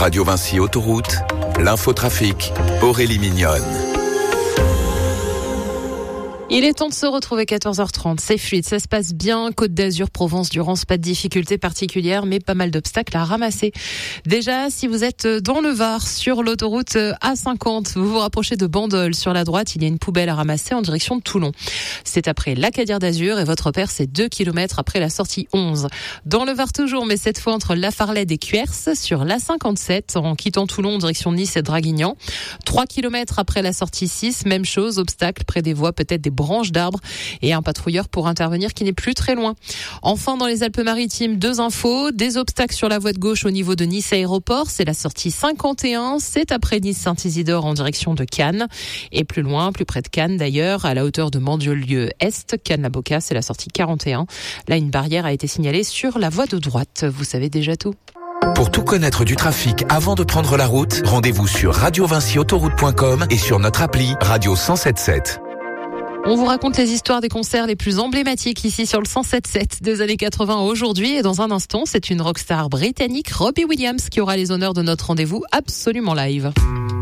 Radio Vinci Autoroute, l'infotrafic, Aurélie Mignonne. Il est temps de se retrouver 14h30. C'est fluide, ça se passe bien. Côte d'Azur, Provence-Durance, pas de difficultés particulières, mais pas mal d'obstacles à ramasser. Déjà, si vous êtes dans le Var, sur l'autoroute A50, vous vous rapprochez de Bandol. Sur la droite, il y a une poubelle à ramasser en direction de Toulon. C'est après l'Acadière d'Azur et votre repère, c'est 2 km après la sortie 11. Dans le Var toujours, mais cette fois entre La Farlède et Cuers, sur l'A57, en quittant Toulon en direction de Nice et Draguignan. 3 km après la sortie 6, même chose, obstacle près des voies, peut-être des branches d'arbres et un patrouilleur pour intervenir qui n'est plus très loin. Enfin, dans les Alpes-Maritimes, 2 infos. Des obstacles sur la voie de gauche au niveau de Nice Aéroport. C'est la sortie 51. C'est après Nice-Saint-Isidore en direction de Cannes. Et plus loin, plus près de Cannes d'ailleurs, à la hauteur de Mandieu-Lieu-Est, Cannes-la-Boca, c'est la sortie 41. Là, une barrière a été signalée sur la voie de droite. Vous savez déjà tout. Pour tout connaître du trafic avant de prendre la route, rendez-vous sur radiovinciautoroute.com et sur notre appli Radio 107.7. On vous raconte les histoires des concerts les plus emblématiques ici sur le 107.7 des années 80 aujourd'hui. Et dans un instant, c'est une rockstar britannique, Robbie Williams, qui aura les honneurs de notre rendez-vous absolument live.